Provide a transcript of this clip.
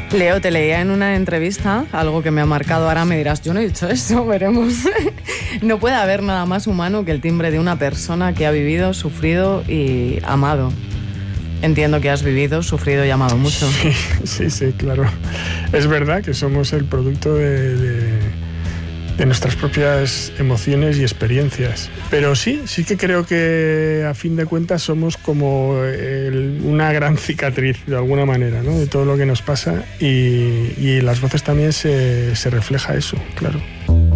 Leo, te leía en una entrevista algo que me ha marcado, ahora me dirás, yo no he dicho eso, veremos. No puede haber nada más humano que el timbre de una persona que ha vivido, sufrido y amado. Entiendo que has vivido, sufrido y amado mucho. Sí, claro. Es verdad que somos el producto de nuestras propias emociones y experiencias. Pero sí que creo que a fin de cuentas somos como una gran cicatriz, de alguna manera, ¿no? De todo lo que nos pasa y en las voces también se refleja eso, claro.